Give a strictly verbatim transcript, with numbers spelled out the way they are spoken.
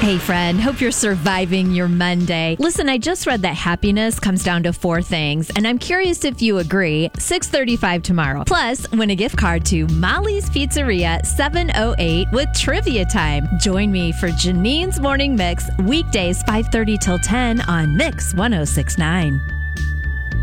Hey, friend. Hope you're surviving your Monday. Listen, I just read that happiness comes down to four things, and I'm curious if you agree. six thirty-five tomorrow. Plus, win a gift card to Molly's Pizzeria seven oh eight with Trivia Time. Join me for Janine's Morning Mix, weekdays five thirty till ten on Mix one oh six point nine.